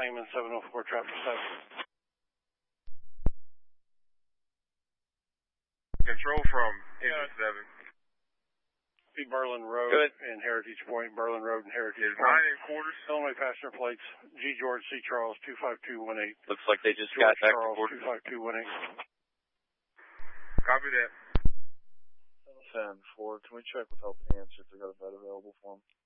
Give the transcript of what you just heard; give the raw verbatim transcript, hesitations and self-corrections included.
Langman, seven oh four, traffic seven. Control from engine seven. Be Berlin Road Good. and Heritage Point, Berlin Road and Heritage Is Point. nine and quarters. Illinois passenger plates, G. George C. Charles, two five two one eight. Looks like they just George got back Charles, to quarters. two five two one eight. Copy that. ten four, can we check with helping hands if they got a bed available for them?